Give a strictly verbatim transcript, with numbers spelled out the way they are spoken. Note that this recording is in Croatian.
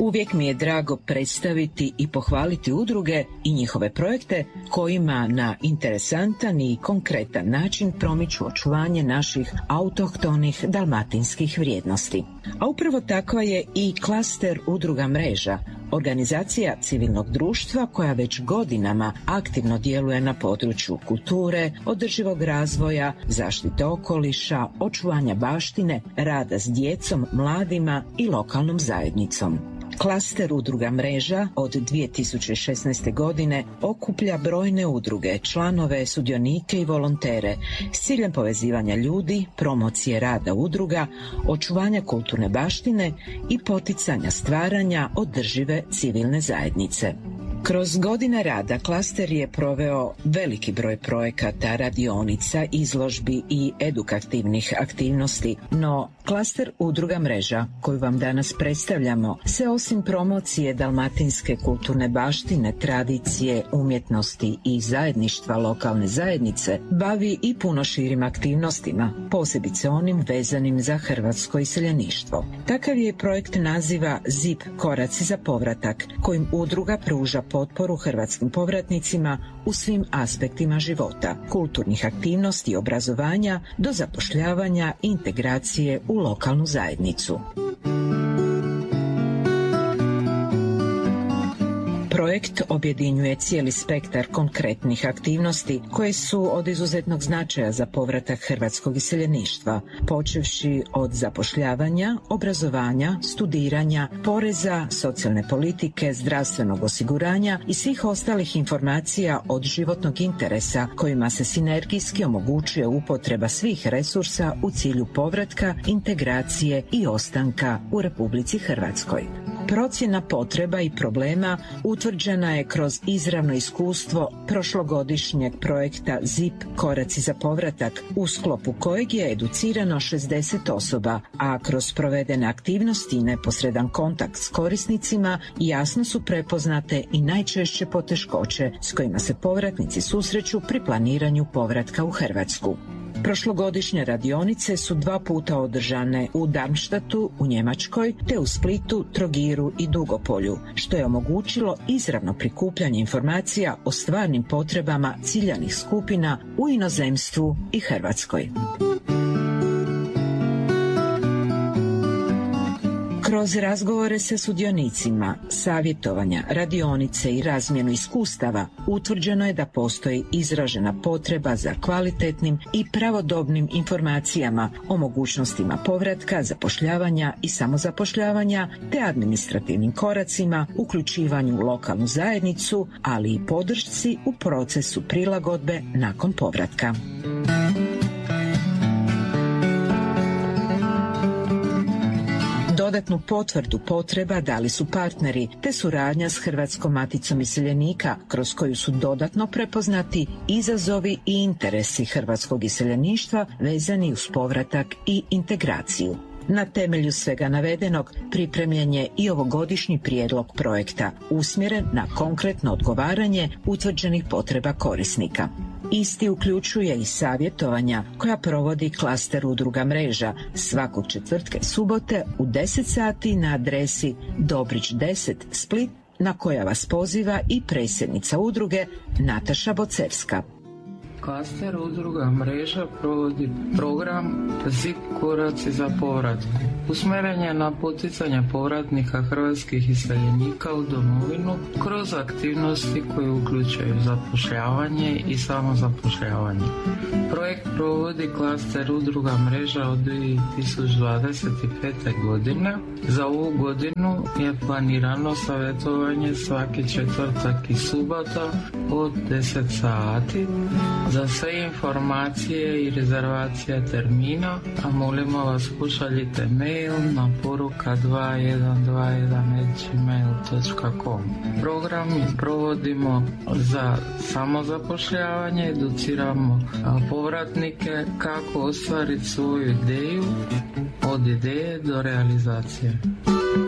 Uvijek mi je drago predstaviti i pohvaliti udruge i njihove projekte kojima na interesantan i konkretan način promiču očuvanje naših autohtonih dalmatinskih vrijednosti. A upravo takva je i klaster udruga mreža, organizacija civilnog društva koja već godinama aktivno djeluje na području kulture, održivog razvoja, zaštite okoliša, očuvanja baštine, rada s djecom, mladima i lokalnom zajednicom. Klaster udruga mreža od dvije tisuće šesnaeste. godine okuplja brojne udruge, članove, sudionike i volontere s ciljem povezivanja ljudi, promocije rada udruga, očuvanja kulturne baštine i poticanja stvaranja održive civilne zajednice. Kroz godine rada klaster je proveo veliki broj projekata, radionica, izložbi i edukativnih aktivnosti, no klaster udruga mreža koju vam danas predstavljamo se osim promocije dalmatinske kulturne baštine, tradicije, umjetnosti i zajedništva lokalne zajednice bavi i puno širim aktivnostima, posebice onim vezanim za hrvatsko iseljeništvo. Takav je projekt naziva Z I P Koraci za povratak, kojim udruga pruža potporu hrvatskim povratnicima u svim aspektima života, kulturnih aktivnosti i obrazovanja do zapošljavanja i integracije u lokalnu zajednicu. Projekt objedinjuje cijeli spektar konkretnih aktivnosti koje su od izuzetnog značaja za povratak hrvatskog iseljeništva, počevši od zapošljavanja, obrazovanja, studiranja, poreza, socijalne politike, zdravstvenog osiguranja i svih ostalih informacija od životnog interesa kojima se sinergijski omogućuje upotreba svih resursa u cilju povratka, integracije i ostanka u Republici Hrvatskoj. Procjena potreba i problema utvrđena je kroz izravno iskustvo prošlogodišnjeg projekta Z I P Koraci za povratak, u sklopu kojeg je educirano šezdeset osoba, a kroz provedene aktivnosti i neposredan kontakt s korisnicima jasno su prepoznate i najčešće poteškoće s kojima se povratnici susreću pri planiranju povratka u Hrvatsku. Prošlogodišnje radionice su dva puta održane u Darmstadtu u Njemačkoj te u Splitu, Trogiru i Dugopolju, što je omogućilo izravno prikupljanje informacija o stvarnim potrebama ciljanih skupina u inozemstvu i Hrvatskoj. Kroz razgovore sa sudionicima, savjetovanja, radionice i razmjenu iskustava utvrđeno je da postoji izražena potreba za kvalitetnim i pravodobnim informacijama o mogućnostima povratka, zapošljavanja i samozapošljavanja te administrativnim koracima, uključivanju u lokalnu zajednicu, ali i podršci u procesu prilagodbe nakon povratka. Dodatnu potvrdu potreba dali su partneri te suradnja s Hrvatskom maticom iseljenika, kroz koju su dodatno prepoznati izazovi i interesi hrvatskog iseljeništva vezani uz povratak i integraciju. Na temelju svega navedenog pripremljen je i ovogodišnji prijedlog projekta, usmjeren na konkretno odgovaranje utvrđenih potreba korisnika. Isti uključuje i savjetovanja koja provodi klaster udruga mreža svakog četvrtka i subote u deset sati na adresi Dobrić deset Split, na koja vas poziva i predsjednica udruge Nataša Bocevska. Klaster udruga mreža provodi program Z I P Koraci za povratak. Usmjeren je na poticanje povratnika hrvatskih iseljenika u domovinu kroz aktivnosti koje uključuju zapošljavanje i samozapošljavanje. Projekt provodi klaster udruga mreža od dvije tisuće dvadeset pete. godine. Za ovu godinu je planirano savjetovanje svaki četvrtak i subota od deset sati. Za sve informacije i rezervacije termina, a molimo vas pošaljite mail na poruka dva jedan dva jedan at gmail dot com. Program provodimo za samozapošljavanje, educiramo povratnike kako ostvariti svoju ideju od ideje do realizacije.